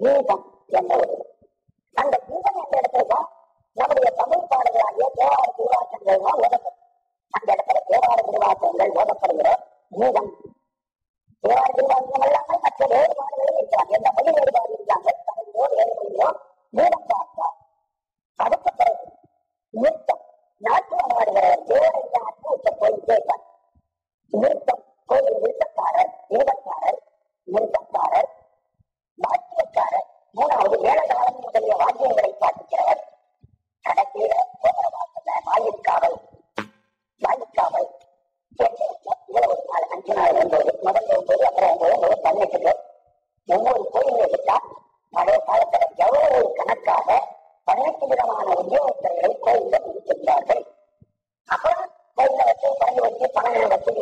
கீதம் என்ற ஒரு அந்த கீதம் என்ற இடத்துல தான் நம்முடைய தமிழ் பாடல்களாகிய தேவார திருவாசகங்கள் தான் ஓதப்படும். அந்த இடத்துல தேவார திருவாசகங்கள் ஓதப்படுகிற கீதம். தேவார திருவாசகம் எல்லாமே மற்ற வேறு